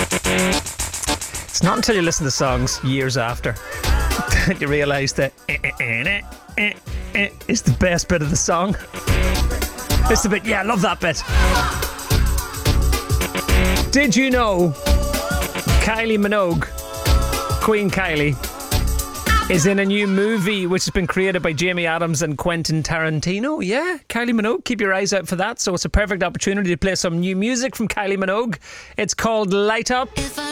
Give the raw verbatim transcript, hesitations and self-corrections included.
It's not until you listen to songs years after that you realise that eh, eh, eh, eh, eh, it's the best bit of the song. It's the bit, yeah, I love that bit. Did you know Kylie Minogue, Queen Kylie, is in a new movie which has been created by Jamie Adams and Quentin Tarantino? Yeah, Kylie Minogue, keep your eyes out for that. So it's a perfect opportunity to play some new music from Kylie Minogue. It's called Light Up.